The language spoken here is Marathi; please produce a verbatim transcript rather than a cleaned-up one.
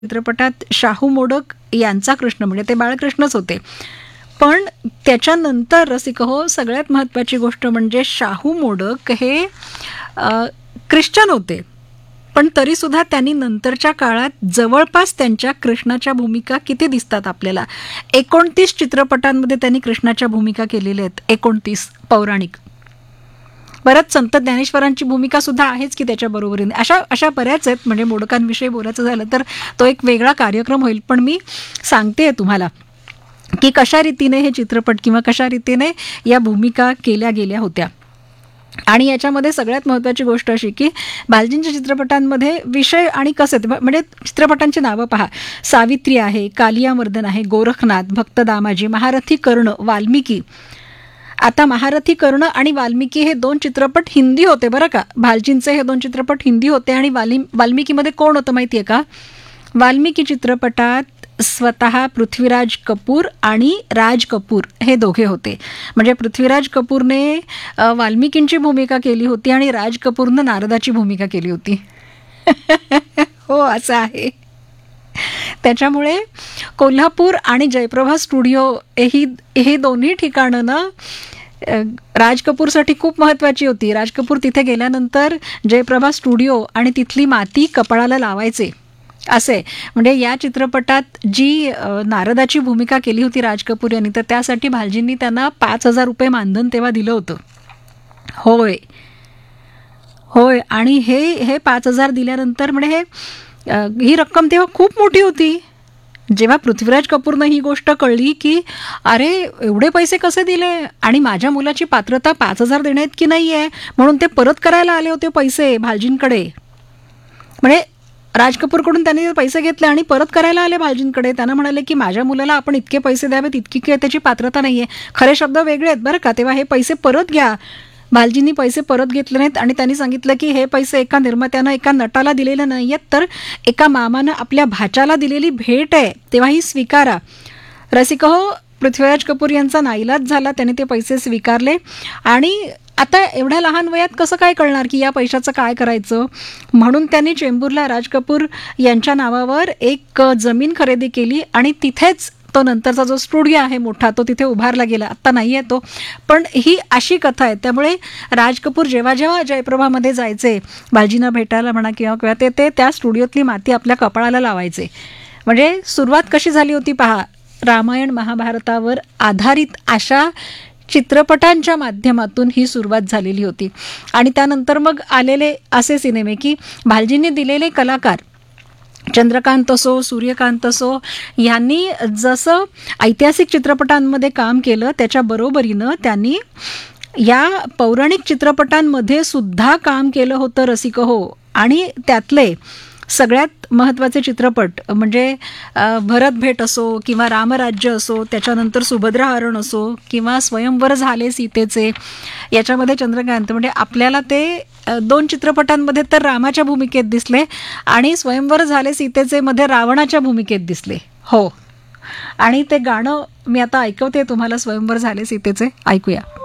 चित्रपटात शाहू मोडक यांचा कृष्ण म्हणजे ते बाळकृष्णच होते. पण त्याच्यानंतर रसिक हो सगळ्यात महत्त्वाची गोष्ट म्हणजे शाहू मोडक हे ख्रिश्चन होते, पण तरीसुद्धा त्यांनी नंतरच्या काळात जवळपास त्यांच्या कृष्णाच्या भूमिका किती दिसतात आपल्याला. एकोणतीस चित्रपटांमध्ये त्यांनी कृष्णाच्या भूमिका केलेल्या आहेत, एकोणतीस पौराणिक. बरंच संत ज्ञानेश्वरांची भूमिका सुद्धा आहेच की त्याच्या बरोबरीने. अशा अशा बऱ्याच आहेत. म्हणजे मोडकांविषयी बोलायचं झालं तर तो एक वेगळा कार्यक्रम होईल. पण मी सांगते तुम्हाला की कशा रीतीने हे चित्रपट किंवा कशा रीतीने या भूमिका केल्या गेल्या होत्या. आणि याच्यामध्ये सगळ्यात महत्त्वाची गोष्ट अशी की भालजींच्या चित्रपटांमध्ये विषय आणि कसे म्हणजे चित्रपटांची नावं पहा. सावित्री आहे, कालियामर्दन आहे, गोरखनाथ, भक्त दामाजी, महारथी कर्ण, वाल्मिकी. आता महारथी कर्ण आणि वाल्मिकी हे दोन चित्रपट हिंदी होते बरं का. भालजींचे हे दोन चित्रपट हिंदी होते. आणि वाल्मी वाल्मिकीमध्ये कोण होतं माहिती आहे का? वाल्मिकी चित्रपटात स्वतः पृथ्वीराज कपूर आणि राज कपूर हे दोघे होते. म्हणजे पृथ्वीराज कपूरने वाल्मिकींची भूमिका केली होती आणि राज कपूरनं नारदाची भूमिका केली होती. हो असं आहे. त्याच्यामुळे कोल्हापूर आणि जयप्रभा स्टुडिओ ही हे दोन्ही ठिकाणं ना राज कपूरसाठी खूप महत्त्वाची होती. राज कपूर तिथे गेल्यानंतर जयप्रभा स्टुडिओ आणि तिथली माती कपाळाला लावायचे असे. म्हणजे या चित्रपटात जी नारदाची भूमिका केली होती राज कपूर यांनी, तर त्यासाठी भालजींनी त्यांना पाच हजार रुपये मानधन तेव्हा दिलं होतं. होय होय आणि हे हे पाच हजार दिल्यानंतर म्हणजे हे ही रक्कम तेव्हा खूप मोठी होती. जेव्हा पृथ्वीराज कपूरनं ही गोष्ट कळली की अरे एवढे पैसे कसे दिले आणि माझ्या मुलाची पात्रता पाच हजार देण्यात की नाही आहे, म्हणून ते परत करायला आले होते पैसे भालजींकडे. म्हणजे राज कपूरकडून त्यांनी पैसे घेतले आणि परत करायला आले भालजींकडे. त्यांना म्हणाले की माझ्या मुलाला आपण इतके पैसे द्यावेत, इतकी की त्याची पात्रता नाही आहे. खरे शब्द वेगळे आहेत बरं का. तेव्हा हे पैसे परत घ्या. भालजींनी पैसे परत घेतले नाहीत आणि त्यांनी सांगितलं की हे पैसे एका निर्मात्यानं एका नटाला दिलेले नाही आहेत, तर एका मामानं आपल्या भाच्याला दिलेली भेट आहे, तेव्हा ही स्वीकारा. रसिक हो पृथ्वीराज कपूर यांचा नाईलाज झाला. त्याने ते पैसे स्वीकारले. आणि आता एवढ्या लहान वयात कसं काय कळणार की या पैशाचं काय करायचं, म्हणून त्यांनी चेंबूरला राज कपूर यांच्या नावावर एक जमीन खरेदी केली आणि तिथेच तो नंतरचा जो स्टुडिओ आहे मोठा तो तिथे उभारला गेला. आत्ता नाही आहे तो, पण ही अशी कथा आहे. त्यामुळे राज कपूर जेव्हा जेव्हा जयप्रभामध्ये जायचे भालजींना भेटायला म्हणा किंवा किंवा ते ते त्या स्टुडिओतली माती आपल्या कपाळाला लावायचे. म्हणजे सुरुवात कशी झाली होती पहा. रामायण महाभारतावर आधारित अशा चित्रपटांच्या माध्यमातून ही सुरुवात झालेली होती. आणि त्यानंतर मग आलेले असे सिनेमे की भालजींनी दिलेले कलाकार चंद्रकांत असो, सूर्यकांत असो, यांनी जसं ऐतिहासिक चित्रपटांमध्ये काम केलं त्याच्या बरोबरीनं त्यांनी या पौराणिक चित्रपटांमध्ये सुद्धा काम केलं होतं रसिक हो. आणि त्यातले सगळ्यात महत्त्वाचे चित्रपट म्हणजे भरत भेट असो किंवा रामराज्य असो, त्याच्यानंतर सुभद्रा हरण असो किंवा स्वयंवर झाले सीतेचे, याच्यामध्ये चंद्रकांत म्हणजे आपल्याला ते दोन चित्रपटांमध्ये तर रामाच्या भूमिकेत दिसले आणि स्वयंवर झाले सीतेचे मध्ये रावणाच्या भूमिकेत दिसले. हो आणि ते गाणं मी आता ऐकवते तुम्हाला, स्वयंवर झाले सीतेचे, ऐकूया.